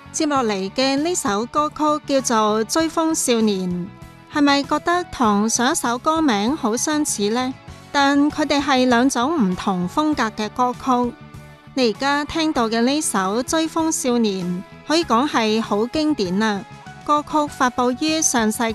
接落嚟嘅呢首歌曲叫做《追風少年》，係咪覺得同上一首歌名好相似呢？但佢哋係兩種唔同風格嘅歌曲。你而家聽到嘅呢首《追風少年》可以講係好經典啦。歌曲發佈於上世